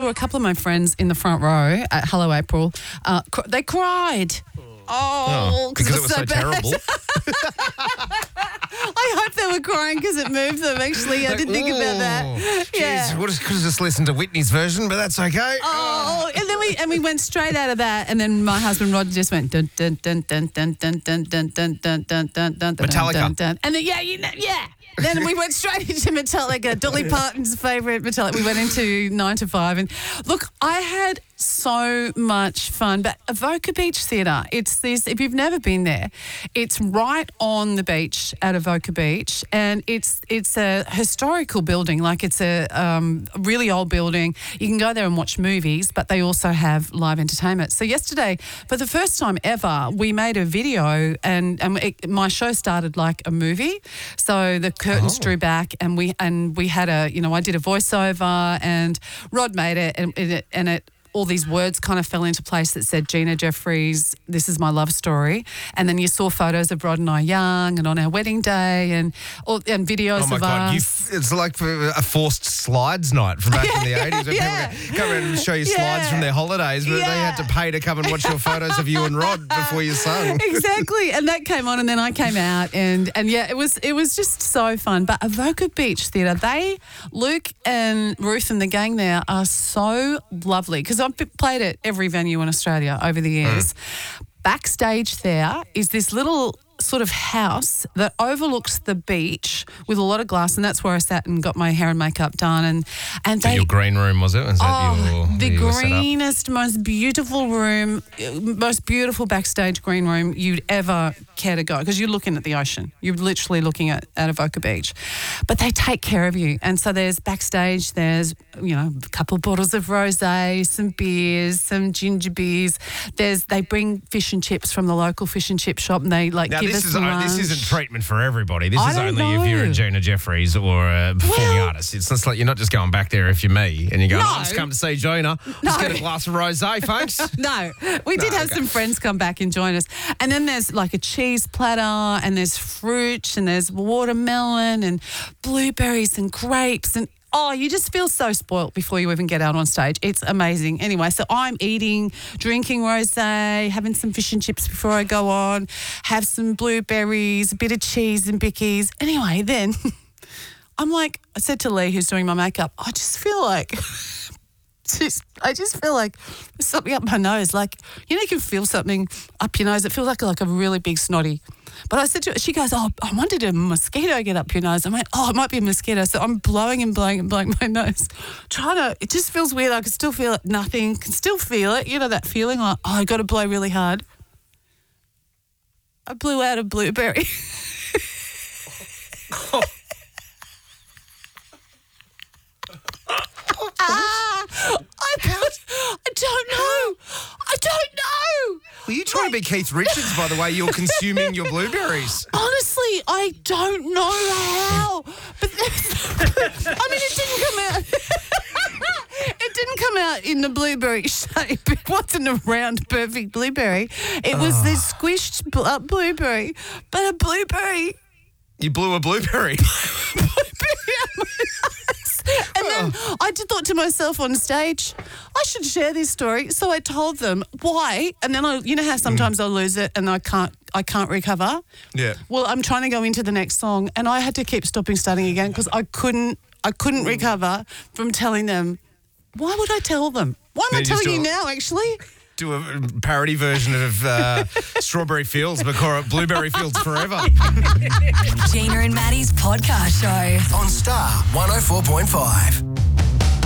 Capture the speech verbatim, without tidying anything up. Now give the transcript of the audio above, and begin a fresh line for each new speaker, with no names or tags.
saw a couple of my friends in the front row at Hello April. Uh, cr- they cried. Oh,
because it was so,
bad.
terrible.
I hope they were crying because it moved them, actually. I didn't think about that.
Jeez,
Yeah.
we could have just listened to Whitney's version, but that's okay.
Oh, and then we and we went straight out of that, and then my husband Rod just went dun dun dun dun dun dun dun dun dun dun dun dun dun
Metallica.
dun dun, and then yeah, you know, yeah. Then we went straight into Metallica, Dolly Parton's favourite Metallica. We went into Nine to Five, and look, I had so much fun. But Avoca Beach Theatre, it's this. If you've never been there, it's right on the beach at Avoca Beach, and it's it's a historical building. Like it's a um, really old building. You can go there and watch movies, but they also have live entertainment. So yesterday, for the first time ever, we made a video, and, and it, my show started like a movie. So the curtains
Oh.
drew back, and we and we had a you know I did a voiceover, and Rod made it, and it and it. all these words kind of fell into place that said Gina Jeffries, this is my love story. And then you saw photos of Rod and I young and on our wedding day and all, and videos
Oh, my
of
God. You
us.
f- it's like a forced slides night from back in the eighties where
Yeah.
people come around and show you slides
Yeah.
from their holidays, but they
Yeah.
had to pay to come and watch your photos of you and Rod before you sung.
Exactly. And that came on, and then I came out, and and yeah, it was it was just so fun. But Avoca Beach Theatre, they, Luke and Ruth and the gang there are so lovely, because I've p- played at every venue in Australia over the years. Mm. Backstage there is this little sort of house that overlooks the beach with a lot of glass, and that's where I sat and got my hair and makeup done. And and they,
Your green room, was it? Was that
oh,
your,
the
you were set up?
greenest, most beautiful room, most beautiful backstage green room you'd ever care to go, because you're looking at the ocean. You're literally looking at, at Avoca Beach. But they take care of you. And so there's backstage, there's, you know, a couple of bottles of rosé, some beers, some ginger beers. There's They bring fish and chips from the local fish and chip shop, and they like
Now,
give
this
us
is o-
lunch.
this isn't treatment for everybody. This
I
is
don't
only if you're a
know.
Gina Jeffries or a performing
Well-
artist. It's just like you're not just going back there if you're me and you go,
No.
oh, I've just come to see Gina. Just
No.
get a glass of rosé, folks.
No, we did
No,
have
okay.
some friends come back and join us. And then there's like a cheese platter, and there's fruit, and there's watermelon and blueberries and grapes, and oh, you just feel so spoilt before you even get out on stage. It's amazing. Anyway, so I'm eating, drinking rosé, having some fish and chips before I go on, have some blueberries, a bit of cheese and bickies. Anyway, then I'm like, I said to Lee, who's doing my makeup, I just feel like... Just, I just feel like there's something up my nose. Like, you know, you can feel something up your nose. It feels like like a really big snotty. But I said to her, she goes, oh, I wonder did a mosquito get up your nose? I went, oh, it might be a mosquito. So I'm blowing and blowing and blowing my nose. Trying to, it just feels weird. I can still feel it. Nothing. Can still feel it. You know, that feeling like, oh, I got to blow really hard. I blew out a blueberry. Ah, I, I don't know. I don't know.
Were you trying to be Keith Richards, by the way you're consuming your blueberries?
Honestly, I don't know how. But I mean, it didn't come out. It didn't come out in the blueberry shape. It wasn't a round, perfect blueberry. It was this squished bl- up blueberry, but a blueberry.
You blew a blueberry.
blueberry out my nose. And then I just thought to myself on stage, I should share this story. So I told them why, and then I, you know how sometimes I lose it and I can't, I can't recover.
Yeah.
Well, I'm trying to go into the next song, and I had to keep stopping, starting again because I couldn't, I couldn't recover from telling them. Why would I tell them? Why am
Then
I
you just
telling you
do a-
now? Actually.
Do a parody version of uh, Strawberry Fields, but call it Blueberry Fields Forever.
Gina and Maddie's podcast show
on Star one oh four point five.